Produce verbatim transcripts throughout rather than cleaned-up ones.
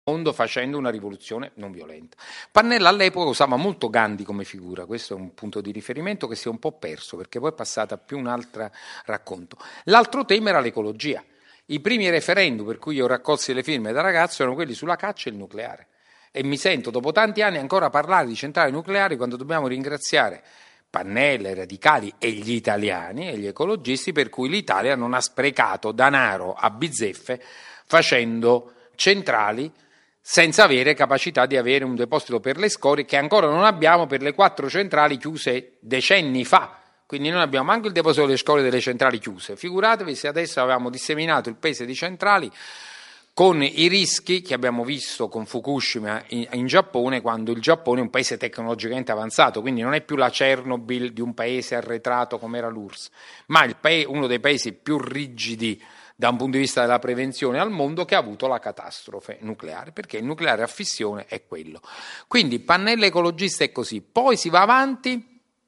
mondo facendo una rivoluzione non violenta. Pannella all'epoca usava molto Gandhi come figura, questo è un punto di riferimento che si è un po' perso perché poi è passata più un altro racconto. L'altro tema era l'ecologia. I primi referendum per cui io raccolsi le firme da ragazzo erano quelli sulla caccia e il nucleare e mi sento dopo tanti anni ancora parlare di centrali nucleari quando dobbiamo ringraziare Pannella, i radicali e gli italiani e gli ecologisti per cui l'Italia non ha sprecato denaro a bizzeffe facendo centrali senza avere capacità di avere un deposito per le scorie che ancora non abbiamo per le quattro centrali chiuse decenni fa. Quindi non abbiamo anche il deposito delle scorie delle centrali chiuse. Figuratevi se adesso avevamo disseminato il paese di centrali con i rischi che abbiamo visto con Fukushima in, in Giappone, quando il Giappone è un paese tecnologicamente avanzato, quindi non è più la Chernobyl di un paese arretrato come era l'U R S S, ma il paese, uno dei paesi più rigidi da un punto di vista della prevenzione al mondo che ha avuto la catastrofe nucleare, perché il nucleare a fissione è quello. Quindi Pannella ecologista è così, poi si va avanti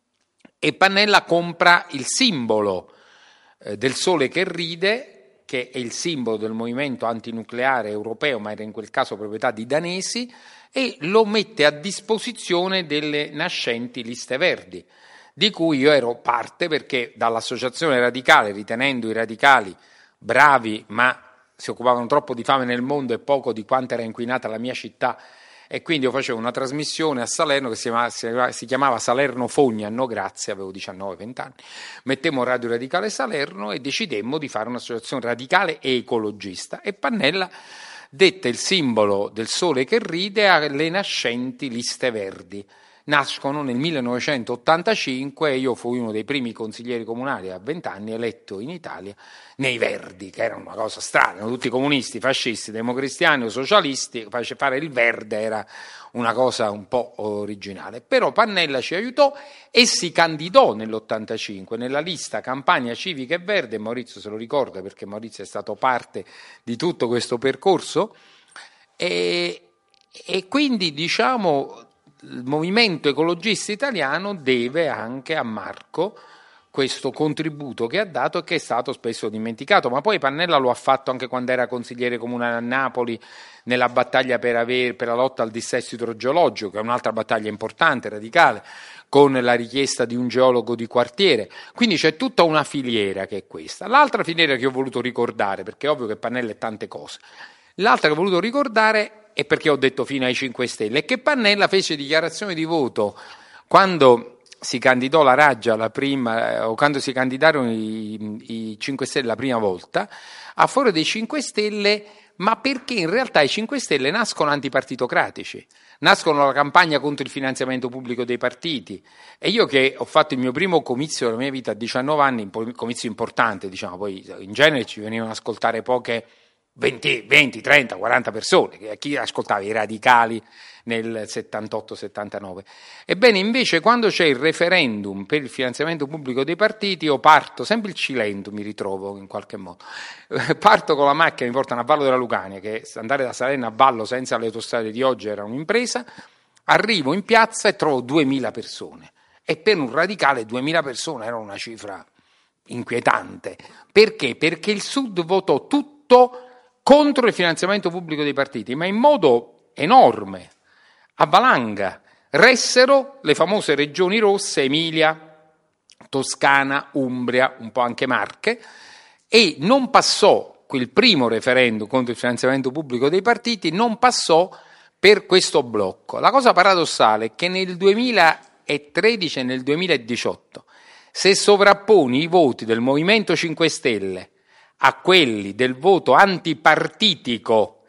e Pannella compra il simbolo eh, del sole che ride, che è il simbolo del movimento antinucleare europeo, ma era in quel caso proprietà di danesi, e lo mette a disposizione delle nascenti liste verdi, di cui io ero parte perché dall'associazione radicale, ritenendo i radicali bravi, ma si occupavano troppo di fame nel mondo e poco di quanto era inquinata la mia città, e quindi io facevo una trasmissione a Salerno che si chiamava, si chiamava Salerno Fogna, no grazie, avevo diciannove venti anni, mettemmo Radio Radicale Salerno e decidemmo di fare un'associazione radicale e ecologista, e Pannella dette il simbolo del sole che ride alle nascenti liste verdi. Nascono nel millenovecentottantacinque e io fui uno dei primi consiglieri comunali a vent'anni eletto in Italia nei Verdi, che era una cosa strana, erano tutti comunisti, fascisti, democristiani o socialisti, fare il verde era una cosa un po' originale. Però Pannella ci aiutò e si candidò nell'ottantacinque nella lista Campania Civica e Verde, Maurizio se lo ricorda perché Maurizio è stato parte di tutto questo percorso, e, e quindi diciamo il movimento ecologista italiano deve anche a Marco questo contributo che ha dato e che è stato spesso dimenticato, ma poi Pannella lo ha fatto anche quando era consigliere comunale a Napoli nella battaglia per, aver, per la lotta al dissesto idrogeologico, che è un'altra battaglia importante, radicale, con la richiesta di un geologo di quartiere. Quindi c'è tutta una filiera che è questa. L'altra filiera che ho voluto ricordare, perché è ovvio che Pannella è tante cose, l'altra che ho voluto ricordare e perché ho detto fino ai cinque Stelle, è che Pannella fece dichiarazione di voto quando si candidò la Raggia la prima, o quando si candidarono i, i cinque Stelle la prima volta, a favore dei cinque Stelle, ma perché in realtà i cinque Stelle nascono antipartitocratici, nascono la campagna contro il finanziamento pubblico dei partiti, e io che ho fatto il mio primo comizio della mia vita a diciannove anni, un comizio importante, diciamo, poi in genere ci venivano ad ascoltare poche venti, venti, trenta, quaranta persone, che chi ascoltava i radicali nel settantotto settantanove. Ebbene, invece, quando c'è il referendum per il finanziamento pubblico dei partiti, io parto, sempre il Cilento mi ritrovo in qualche modo, parto con la macchina, mi portano a Vallo della Lucania, che andare da Salerno a Vallo senza le autostrade di oggi era un'impresa, arrivo in piazza e trovo duemila persone, e per un radicale duemila persone era una cifra inquietante. Perché? Perché il Sud votò tutto contro il finanziamento pubblico dei partiti, ma in modo enorme, a valanga. Ressero le famose regioni rosse, Emilia, Toscana, Umbria, un po' anche Marche, e non passò quel primo referendum contro il finanziamento pubblico dei partiti, non passò per questo blocco. La cosa paradossale è che nel duemilatredici e nel duemiladiciotto, se sovrapponi i voti del Movimento cinque Stelle a quelli del voto antipartitico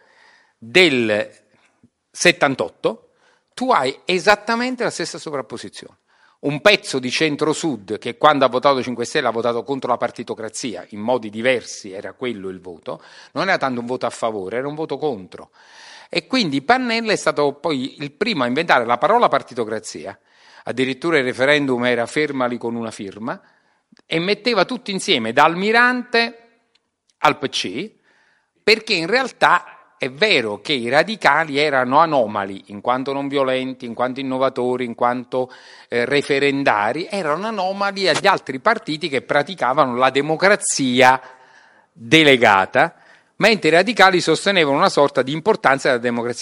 del settantotto, tu hai esattamente la stessa sovrapposizione. Un pezzo di centro-sud che quando ha votato cinque Stelle ha votato contro la partitocrazia, in modi diversi era quello il voto, non era tanto un voto a favore, era un voto contro. E quindi Pannella è stato poi il primo a inventare la parola partitocrazia, addirittura il referendum era fermali con una firma, e metteva tutti insieme, da Almirante al P C, perché in realtà è vero che i radicali erano anomali, in quanto non violenti, in quanto innovatori, in quanto eh, referendari, erano anomali agli altri partiti che praticavano la democrazia delegata, mentre i radicali sostenevano una sorta di importanza della democrazia